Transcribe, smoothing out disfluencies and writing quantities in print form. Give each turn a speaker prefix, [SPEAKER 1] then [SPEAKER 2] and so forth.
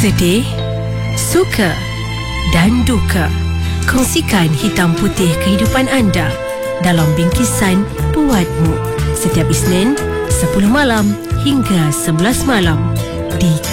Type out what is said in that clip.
[SPEAKER 1] Sedih, suka dan duka. Kongsikan hitam putih kehidupan anda dalam Bingkisan Buatmu setiap Isnin 10 malam hingga 11 malam di